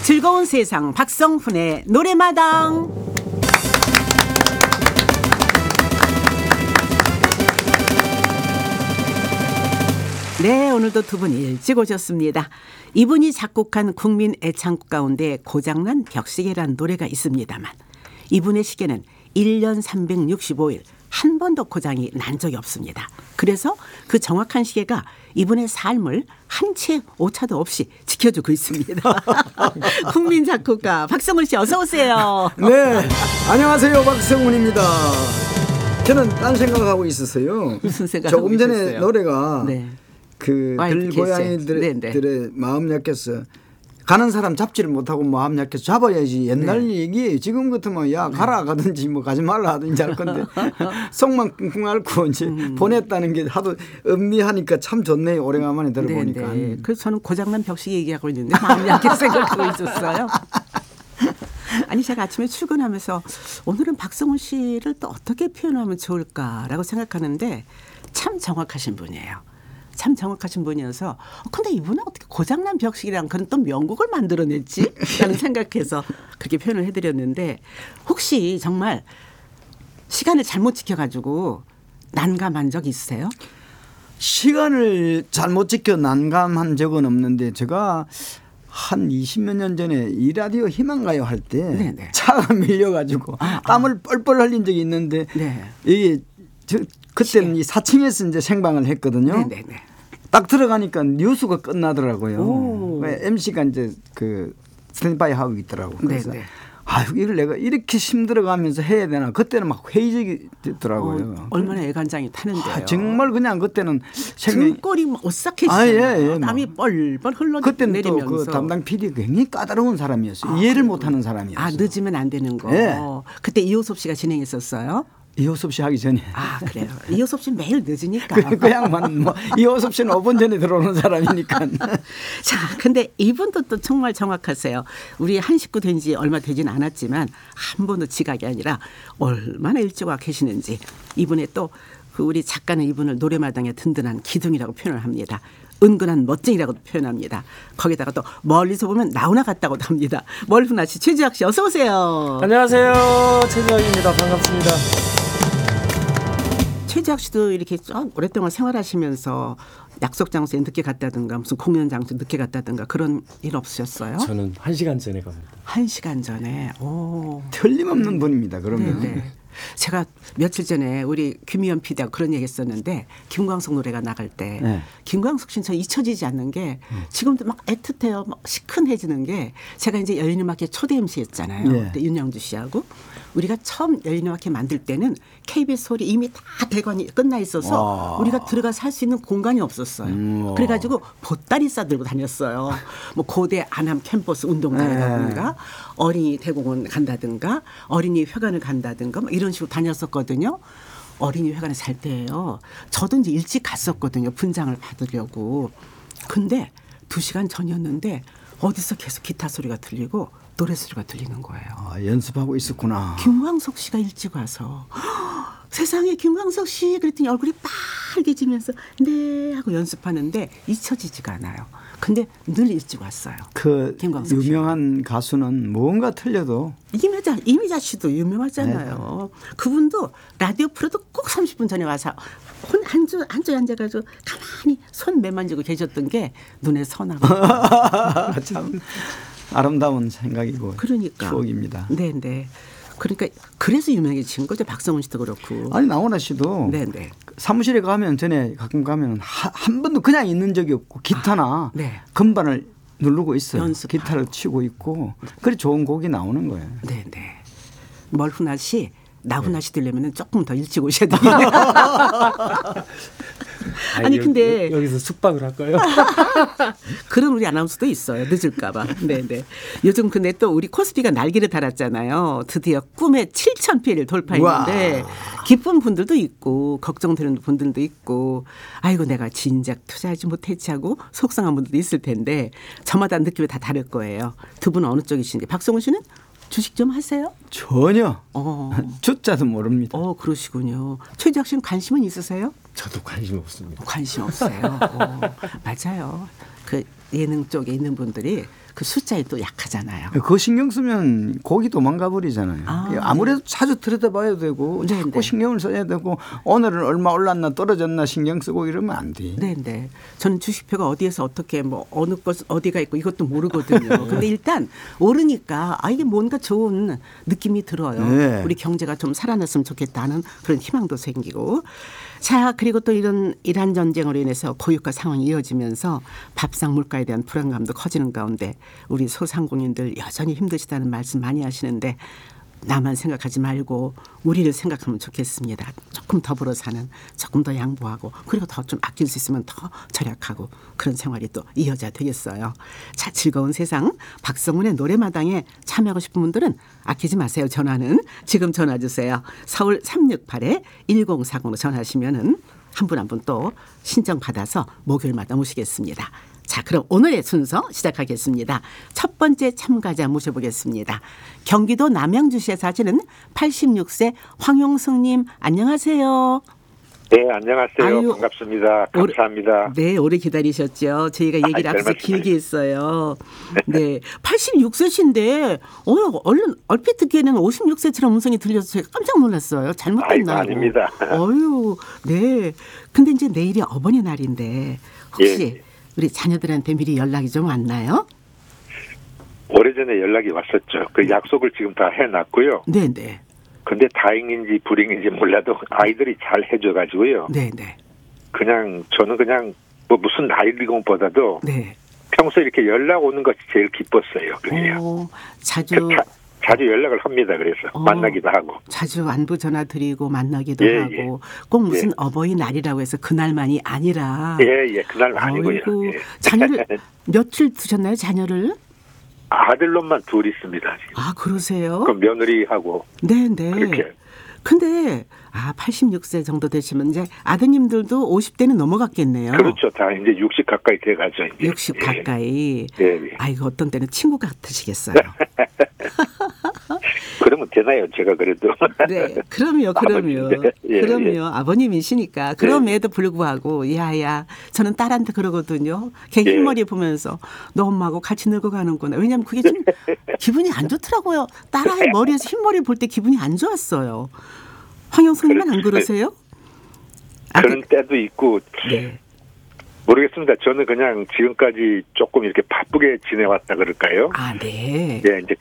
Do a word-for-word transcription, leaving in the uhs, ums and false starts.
즐거운 세상 박성훈의 노래마당. 네, 오늘도 두 분이 일찍 오셨습니다. 이분이 작곡한 국민 애창곡 가운데 고장난 벽시계라는 노래가 있습니다만 이분의 시계는 일 년 삼백육십오 일 한 번도 고장이 난 적이 없습니다. 그래서 그 정확한 시계가 이분의 삶을 한 채 오차도 없이 지켜주고 있습니다. 국민 작곡가 박성훈 씨 어서 오세요. 네, 안녕하세요. 박성훈입니다. 저는 딴 생각하고 있었어요. 무슨 생각하고 조금 전에 있었어요? 노래가 네. 그 들고양이들의 네, 네. 마음 약해서 가는 사람 잡지를 못하고 마음 약해서 잡아야지. 옛날 네. 얘기 지금 같으면 야 가라 가든지 뭐 가지 말라 하든지 할 건데 속만 끙끙 앓고 이제 음. 보냈다는 게 하도 음미하니까 참 좋네요. 오래간만에 들어보니까. 네, 네. 그래서 저는 고장난 벽시계 얘기하고 있는데 마음 약해서 생각하고 있었어요. 아니 제가 아침에 출근하면서 오늘은 박성훈 씨를 또 어떻게 표현하면 좋을까라고 생각하는데 참 정확하신 분이에요. 참 정확하신 분이어서 근데 이분은 어떻게 고장난 벽시계랑 그런 또 명곡을 만들어냈지? 라는 생각해서 그렇게 표현을 해드렸는데 혹시 정말 시간을 잘못 지켜가지고 난감한 적 있으세요? 시간을 잘못 지켜 난감한 적은 없는데 제가 한 이십몇 년 전에 이 라디오 희망가요 할 때 차가 밀려가지고 아, 땀을 아. 뻘뻘 흘린 적이 있는데 네. 이게 저, 그때는 이 사 층에서 이제 생방을 했거든요. 네네네. 딱 들어가니까 뉴스가 끝나더라고요. 엠씨가 이제 그 스탠바이 하고 있더라고. 그래서 네네. 아 이걸 내가 이렇게 힘들어가면서 해야 되나. 그때는 막 회의적이 됐더라고요. 어, 얼마나 애간장이 타는데요. 아, 정말 그냥 그때는 등골이 막 오싹해지잖아요. 아, 예, 예, 땀이 뻘뻘 흘러 그때는 내리면서. 또 그 담당 피디가 굉장히 까다로운 사람이었어요. 아, 이해를 못하는 사람이었어요. 아 늦으면 안 되는 거. 예. 그때 이호섭 씨가 진행했었어요. 이호섭 씨 하기 전에. 아 그래요. 이호섭 씨 매일 늦으니까. 그, 그 양반 뭐 이호섭 씨는 오 분 전에 들어오는 사람이니까. 자, 근데 이분도 또 정말 정확하세요. 우리 한 식구 된 지 얼마 되진 않았지만 한 번도 지각이 아니라 얼마나 일찍 와 계시는지. 이분의 또 그 우리 작가는 이분을 노래마당의 든든한 기둥이라고 표현을 합니다. 은근한 멋쟁이라고도 표현합니다. 거기다가 또 멀리서 보면 나훈아 같다고도 합니다. 멀훈아 씨, 최지학 씨 어서 오세요. 안녕하세요. 최지학입니다. 반갑습니다. 최지학 씨도 이렇게 좀 오랫동안 생활하시면서 약속 장소에 늦게 갔다든가 무슨 공연 장소에 늦게 갔다든가 그런 일 없으셨어요? 저는 한 시간 전에 갑니다. 한 시간 전에. 오. 틀림없는 분입니다. 그러면. 네네. 제가 며칠 전에 우리 김희연 피디하고 그런 얘기 했었는데 김광석 노래가 나갈 때 네. 김광석 씨는 저 잊혀지지 않는 게 음. 지금도 막 애틋해요. 막 시큰해지는 게 제가 이제 여인음악회 초대 엠씨 했잖아요. 네. 그때 윤영주 씨하고 우리가 처음 여인음악회 만들 때는 케이비에스 홀이 이미 다 대관이 끝나 있어서 와. 우리가 들어가서 할 수 있는 공간이 없었어요. 음. 그래가지고 보따리 싸들고 다녔어요. 뭐 고대 안암 캠퍼스 운동장이라든가 네. 어린이 대공원 간다든가 어린이 회관을 간다든가 뭐 이런 식으로 다녔었거든요. 어린이 회관에 살 때예요. 저도 이제 일찍 갔었거든요. 분장을 받으려고. 근데 두 시간 전이었는데 어디서 계속 기타 소리가 들리고 노래 소리가 들리는 거예요. 아, 연습하고 있었구나. 김광석 씨가 일찍 와서 세상에 김광석 씨 그랬더니 얼굴이 빨개지면서 네 하고 연습하는데 잊혀지지가 않아요. 근데 늘 일찍 왔어요. 그 유명한 씨가. 가수는 뭔가 틀려도 이미자 이미자 씨도 유명하잖아요. 네. 그분도 라디오 프로도 꼭 삼십 분 전에 와서 한주 한주 앉아가지고 가만히 손 매만지고 계셨던 게 눈에 선하고 참 아름다운 생각이고 그러니까. 추억입니다. 네, 네. 그러니까 그래서 유명해진 거죠. 박성훈 씨도 그렇고. 아니 나훈아 씨도 네네. 사무실에 가면 전에 가끔 가면 하, 한 번도 그냥 있는 적이 없고 기타나 아, 네. 건반을 누르고 있어요. 연습하고. 기타를 치고 있고 그래 좋은 곡이 나오는 거예요. 네네. 멀훈아 씨, 나훈아 씨 되려면 조금 더 일찍 오셔야 되겠네요. 아니, 아니 근데 여기, 여기서 숙박을 할까요? 그런 우리 아나운서도 있어요. 늦을까 봐. 네네. 요즘 근데 또 우리 코스피가 날개를 달았잖아요. 드디어 꿈의 칠천 피를 돌파했는데 우와. 기쁜 분들도 있고 걱정되는 분들도 있고 아이고 내가 진작 투자하지 못했지 하고 속상한 분들도 있을 텐데 저마다 느낌이 다 다를 거예요. 두 분은 어느 쪽이신지. 박성훈 씨는? 주식 좀 하세요? 전혀. 어. 주자도 모릅니다. 어, 그러시군요. 최지학 씨는 관심은 있으세요? 저도 관심 없습니다. 관심 없어요. 어, 맞아요. 그 예능 쪽에 있는 분들이 그 숫자에 또 약하잖아요. 그 신경 쓰면 곡이 도망가 버리잖아요. 아, 아무래도 자주 들여다봐야 되고 네, 자꾸 네. 신경을 써야 되고 오늘은 얼마 올랐나 떨어졌나 신경 쓰고 이러면 안 돼. 네, 네. 저는 주식표가 어디에서 어떻게 뭐 어느 것 어디가 있고 이것도 모르거든요. 근데 일단 오르니까 아 이게 뭔가 좋은 느낌이 들어요. 네. 우리 경제가 좀 살아났으면 좋겠다는 그런 희망도 생기고. 자, 그리고 또 이런 이란 전쟁으로 인해서 고유가 상황이 이어지면서 밥상 물가에 대한 불안감도 커지는 가운데 우리 소상공인들 여전히 힘드시다는 말씀 많이 하시는데 나만 생각하지 말고 우리를 생각하면 좋겠습니다. 조금 더불어 사는, 조금 더 양보하고 그리고 더 좀 아낄 수 있으면 더 절약하고 그런 생활이 또 이어져야 되겠어요. 자, 즐거운 세상 박성훈의 노래마당에 참여하고 싶은 분들은 아끼지 마세요. 전화는 지금 전화 주세요. 서울 삼육팔 일공사공으로 전화하시면은 한 분 한 분 또 신청 받아서 목요일마다 모시겠습니다. 자, 그럼 오늘의 순서 시작하겠습니다. 첫 번째 참가자 모셔보겠습니다. 경기도 남양주시에 사시는 팔십육 세 황용승님 안녕하세요. 네, 안녕하세요. 아유, 반갑습니다. 감사합니다. 오래, 네, 오래 기다리셨죠. 저희가 얘기를 아이, 앞서 길게 했어요. 네, 팔십육 세신데 어, 얼른 얼핏 듣기에는 오십육 세처럼 음성이 들려서 제가 깜짝 놀랐어요. 잘못됐나? 아이고, 아닙니다. 어유, 네. 근데 이제 내일이 어버이날인데 혹시 예. 우리 자녀들한테 미리 연락이 좀 왔나요? 오래전에 연락이 왔었죠. 그 약속을 지금 다 해놨고요. 네, 네. 근데 다행인지 불행인지 몰라도 아이들이 잘 해줘가지고요. 네, 네. 그냥 저는 그냥 뭐 무슨 나이리공보다도 네. 평소에 이렇게 연락 오는 것이 제일 기뻤어요. 그래요. 어, 자주 그 자, 자주 연락을 합니다. 그래서 어, 만나기도 하고. 자주 안부 전화 드리고 만나기도 예, 하고 예. 꼭 무슨 예. 어버이날이라고 해서 그날만이 아니라 예, 예. 그날 아니고요. 어이구, 예. 자녀를 며칠 두셨나요? 자녀를? 아들놈만 둘 있습니다. 지금. 아, 그러세요? 그 며느리하고 네, 네. 그렇게. 근데 아, 팔십육 세 정도 되시면 이제 아드님들도 오십 대는 넘어갔겠네요. 그렇죠. 다 이제 육십 가까이 돼가죠. 이제. 육십 예. 가까이. 예, 예. 아이고, 어떤 때는 친구 같으시겠어요. 그러면 되나요? 제가 그래도. 네, 그럼요, 그럼요. 아버지인데. 예, 그럼요. 예. 아버님이시니까. 그럼에도 불구하고, 야야, 저는 딸한테 그러거든요. 걔 예. 흰머리 보면서 너 엄마하고 같이 늙어가는구나. 왜냐하면 그게 좀 기분이 안 좋더라고요. 딸아이 머리에서 흰머리 볼 때 기분이 안 좋았어요. 황영선님은 안 그러세요? 아, 그런 그- 때도 있고 네. 모르겠습니다. 저는 그냥 지금까지 조금 이렇게 바쁘게 지내왔다 그럴까요? 아, 네. 예, 이제